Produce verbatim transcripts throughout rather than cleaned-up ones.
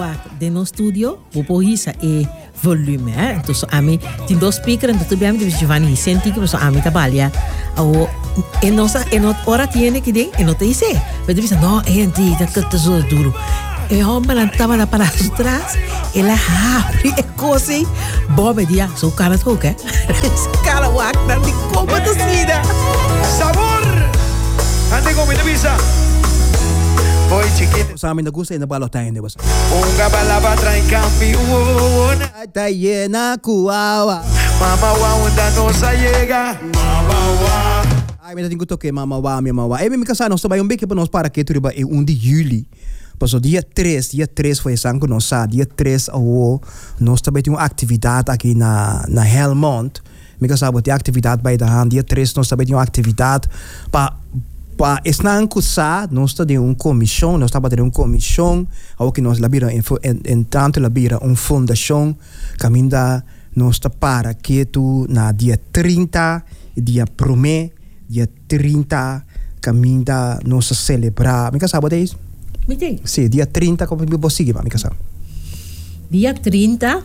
wa de no studio popo hisa e volume eh então so ami tin dos speaker então tu bem de Giovanni senti que so ami trabalha o e nossa e not ora tiene que den e não te dice mas tu pensa no é anti da que tesouro duro e homem lá estava lá para trás ela abre e coisa bobe dia so cara tu que cara wak dan di como tu sida sabor ande como te bisa. Boy chiquito. Sa amin na gusto na balotahin di ba? Unga balaba train campeón. Tayo na kuwawa. Mama wa onda no sa llega. Mama wa. Ay, may natin gusto kay mama wa, mi mama wa. Eh, may kasano sa bayong beke pa nos para que tu riba e un de juli. Paso dia três, dia três foi sangue nos sa, dia três ao nós também tem uma atividade aqui na na Helmond. Me kasabo tem atividade by the hand, dia três nós também tem uma atividade pa pa esnan kusa nós temos uma comissão, nós estamos tendo uma comissão, ao que nós labira em em tanto labira uma fundação, caminda nós está para que tu na dia trinta, dia primeiro, dia trinta, caminda nós celebrar. Me kasabo isso? Mitei. Sim, dia trinta, como me possível, me casar. Dia trinta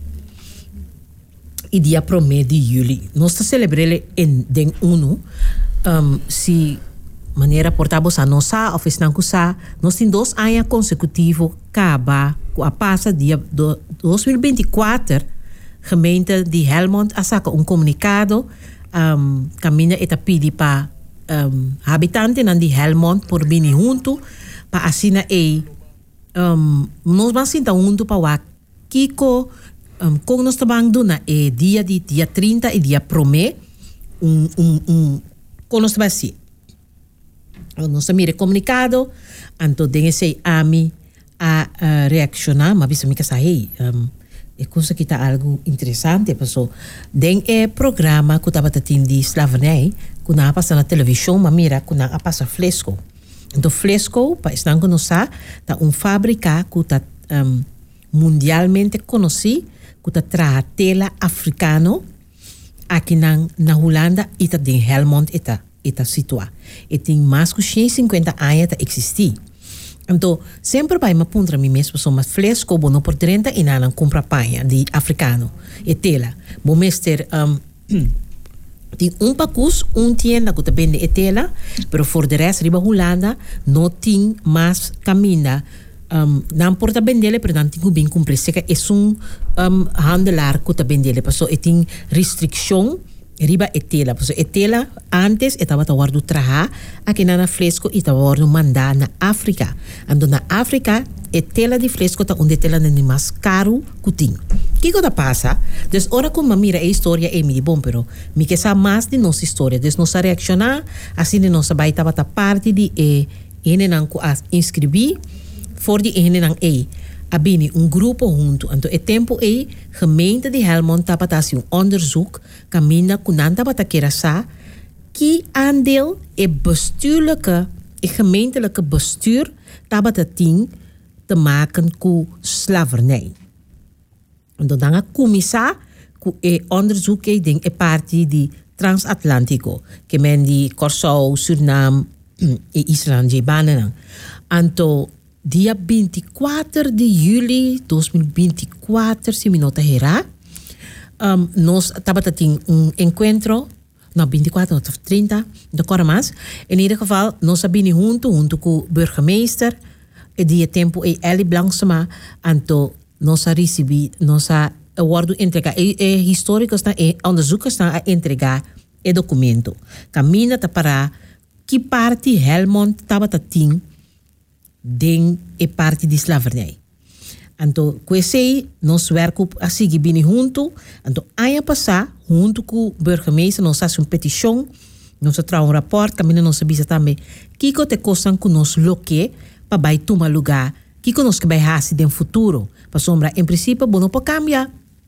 e dia primeiro de julho. Nós celebramos em den uno. Um, se maneira portamos a nossa oficina cusa, nós temos dois anos consecutivos acaba a passa dia dois mil e vinte e quatro gemeente de Helmond a saca um comunicado um, caminha e pedi para um, habitantes de Helmond por vir junto para assina e um, nós vamos sentar junto para o Kiko um, com nós também dona é dia de dia trinta e dia primeiro um um um com nós vai ser nós mire comunicado então tem esse ami a, a reaccionar mas bisa me que sai um, é coisa que tá algo interessante passou tem é programa que estava tendo de slavenei que na passa na televisão mas mira que na passa fresco então fresco para estar conosco tá um fábrica que tá um, mundialmente conhecido que tá traz tela africano aqui na na Holanda e tá em Helmond e tá e tá situado e tem mais de cento e cinquenta anos tá existir então sempre vai me puntra mim mesmo sou mais fresco bom por trinta e não compra panha de africano e tela bom mestre um, tem um pacus um tienda que também de tela pero for de resto riba Holanda não tem mais caminho um, não porta vendele pero não tem que bem cumprir seca é um, um handelaar que também dele passou e tem restrição riba e tela passou e tela antes estava a guardo traha aqui na fresco e estava guardo mandar na África ando na África e tela de fresco tá onde tela nem mais caro que tem que coisa passa des ora como mira a história é me bom pero me que sabe mais de nossa história des nossa reaccionar assim de nossa vai estava a parte de e ene não as inscrevi for de ene não e abini um grupo junto então é tempo e gemeente de Helmond estava a fazer um onderzoek caminha com nanta para querer sa que aandeel e bestuurlijke e gemeentelijke bestuur estava a ter te maken com slavernij. Então dan a comissa ku e onderzoek e ding e parte di transatlantico que men di Curaçao, Suriname e Islândia de banen. Anto dia vinte e quatro de julho de dois mil e vinte e quatro se minota hera um, nós estava tendo um encontro no vinte e quatro ou trinta de Coramas em ieder geval nós sabíamos junto junto com o burgemeester e dia tempo e Ellie Blangsema anto nós recebi nós award entregar e, e históricos na e onderzoekers na a entregar e documento caminha para que parte Helmond estava tendo den e parte de slavernij. Então, conheci nós werken assim que bem junto. Então, ano passado, junto com o burgemeester, nós fazemos uma petição, nós trazemos um rapport, caminho nós sabemos também que que te costam que nós loque para vai tomar lugar, que que nós que vai fazer no futuro. Para sombra, em princípio, bom não pode cambiar.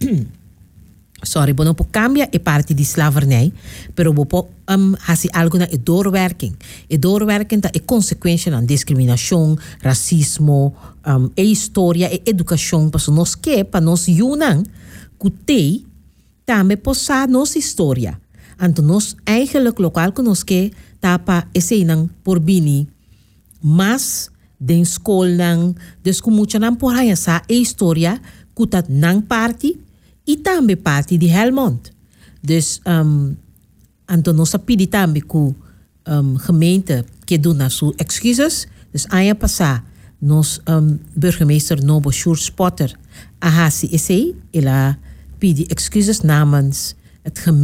Sorry, bom não pode cambiar e parte de slavernij, pero bom pode um, fazer algo na doorwerking. E doorwerking tá é consequência na discriminação, racismo, um, e história e educação para nós que para nós unam que tem também passar nossa história. Então nós eigenlijk local que nós que tá para esse não por bini mas den school nang dus kumucha nan por haya sa e historia kutat nang party i tambe party di Helmond. Dus um, Antono sa pidi tambe ku um, gemeente ke doen na su excuses. Dus aya pasa nos um, burgemeester Nobo Sjoerd Spotter ahasi ese ila pidi excuses namens het gemeente